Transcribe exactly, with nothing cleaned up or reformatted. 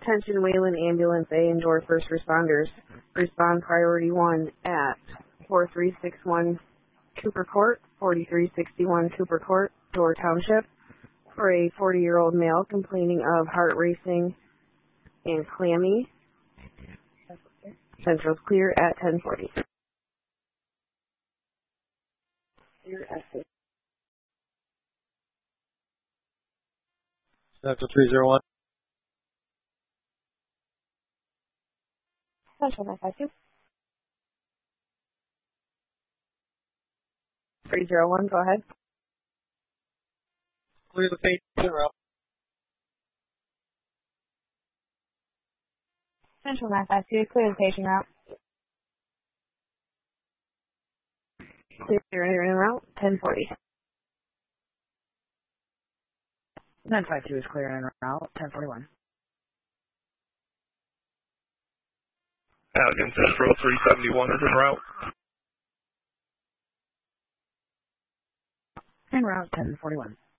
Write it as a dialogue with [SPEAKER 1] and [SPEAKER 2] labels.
[SPEAKER 1] Attention Wayland Ambulance A and Door first responders. Respond priority one at four three six one Cooper Court, forty-three sixty-one Cooper Court, Door Township, for a forty-year-old male complaining of heart racing and clammy. Central's clear at ten forty. Clear at
[SPEAKER 2] Central three zero one.
[SPEAKER 1] Central nine five two. three zero one, go ahead.
[SPEAKER 2] Clear the patient route.
[SPEAKER 1] Central nine five two, clear the patient route. Clear in route, ten forty. nine five two is clear in route, ten forty-one.
[SPEAKER 3] Allegan Central three seventy-one is en route.
[SPEAKER 1] En route, ten forty-one.